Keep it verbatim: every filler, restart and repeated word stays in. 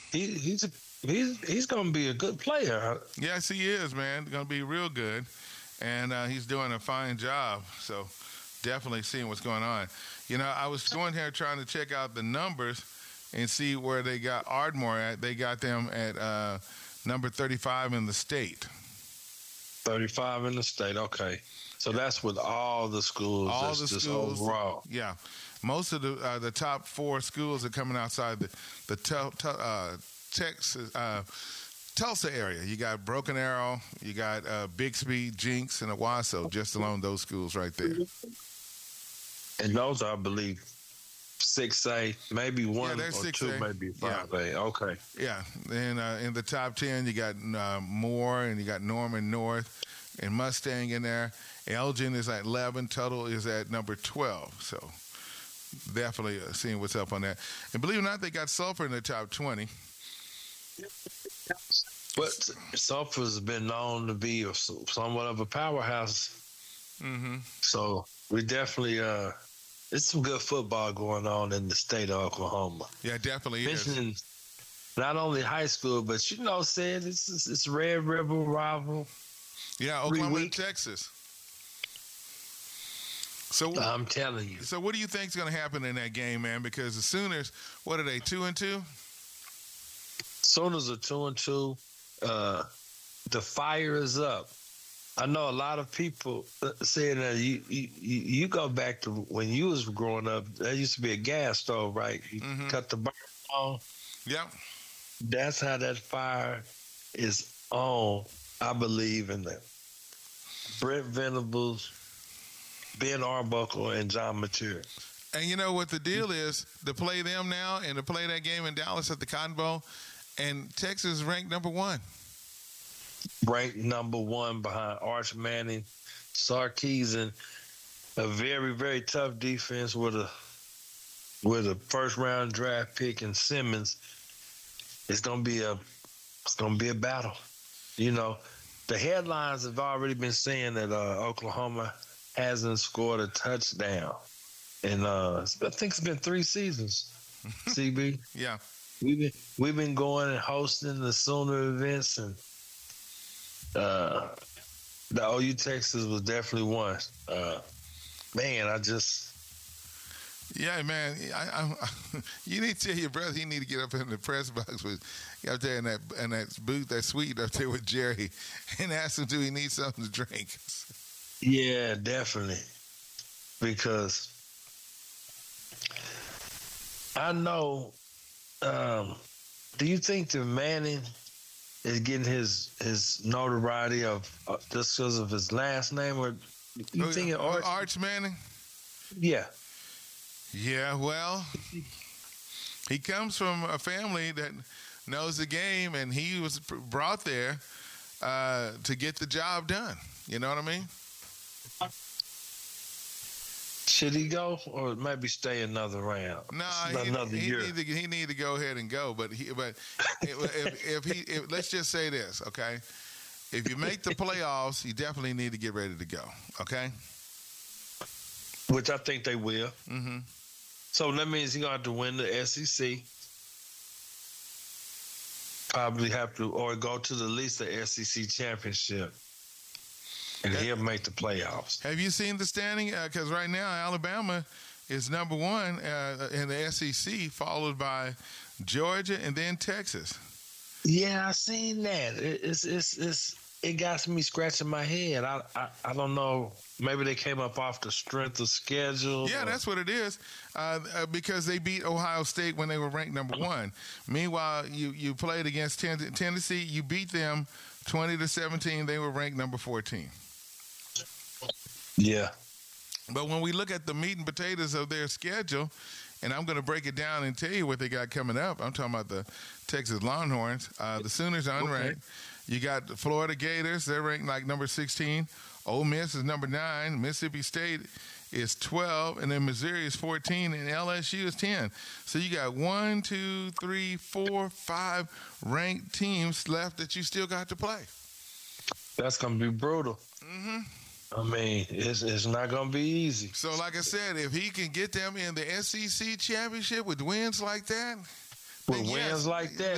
he he's a, he's he's gonna be a good player. Yes, he is, man. Going to be real good, and uh, he's doing a fine job. So definitely seeing what's going on. You know, I was going here trying to check out the numbers and see where they got Ardmore at. They got them at uh, number thirty-five in the state. thirty-five in the state. Okay, so that's with all the schools. All that's the just schools, overall. yeah. Most of the uh, the top four schools are coming outside the the tel- tel- uh, Texas uh, Tulsa area. You got Broken Arrow, you got uh, Bixby, Jinx, and Owasso. Just along those schools right there. And those are, I believe, six A, maybe one they're or six two, A. maybe five Yeah. A. Okay. Yeah, and uh, in the top ten, you got uh, Moore and you got Norman North and Mustang in there. Elgin is at eleven. Tuttle is at number twelve. So definitely uh, seeing what's up on that. And believe it or not, they got Sulphur in the top twenty. But Sulphur's been known to be a, somewhat of a powerhouse. Mm-hmm. So we definitely, uh, it's some good football going on in the state of Oklahoma. Yeah, definitely Mentioning is. not only high school, but you know, said it's it's, it's Red River rival. Yeah, Three Oklahoma and weeks. Texas. So, I'm telling you. so what do you think is going to happen in that game, man? Because the Sooners, what are they, two and two? Sooners are two and two. Uh, the fire is up. I know a lot of people saying that you, you you go back to when you was growing up. There used to be a gas stove, right? You Mhm. cut the burn on. Yep. That's how that fire is on. I believe in that. Brent Venables, Ben Arbuckle, and John Mateer. And you know what the deal is? To play them now and to play that game in Dallas at the Cotton Bowl, and Texas is ranked number one. Ranked number one behind Arch Manning, Sarkisian, a very, very tough defense with a with a first round draft pick in Simmons. It's gonna be a it's gonna be a battle. You know, the headlines have already been saying that uh, Oklahoma hasn't scored a touchdown. And uh, I think it's been three seasons. C B. Yeah. We've been we've been going and hosting the Sooner events, and uh, the O U Texas was definitely one. Uh, man, I just Yeah, man. I, I, you need to tell your brother he need to get up in the press box with up there in that in that booth, that suite up there with Jerry, and ask him do he need something to drink. yeah, definitely, because I know. Um, do you think that Manning is getting his his notoriety of uh, just because of his last name, or you Oh, think it Arch, Arch? Arch Manning? Yeah, Yeah, well, he comes from a family that knows the game, and he was brought there uh, to get the job done. You know what I mean? should he go or maybe stay another round? No, It's another he, he year. need to he need to go ahead and go. But he, but if, if he, if, let's just say this, okay? If you make the playoffs, you definitely need to get ready to go. Okay? Which I think they will. Mm-hmm. So that means he's gonna have to win the S E C. Probably have to, or go to the least the S E C championship, and Okay. he'll make the playoffs. Have you seen the standing? Because right now Alabama is number one uh, in the S E C, followed by Georgia and then Texas. Yeah, I seen that. It, it's it's it's it got me scratching my head. I, I I don't know. Maybe they came up off the strength of schedule. Yeah, or- that's what it is. Uh, uh, because they beat Ohio State when they were ranked number one. Meanwhile, you you played against Ten- Tennessee. You beat them twenty to seventeen. They were ranked number fourteen. yeah. But when we look at the meat and potatoes of their schedule, and I'm going to break it down and tell you what they got coming up. I'm talking about the Texas Longhorns. Uh, the Sooners are unranked. Okay. You got the Florida Gators. They're ranked like number sixteen. Ole Miss is number nine. Mississippi State is twelve. And then Missouri is fourteen. And L S U is ten. So you got one, two, three, four, five ranked teams left that you still got to play. That's gonna be brutal. Mm-hmm. I mean, it's it's not gonna be easy. So, like I said, if he can get them in the S E C championship with wins like that, With then wins yes, like that,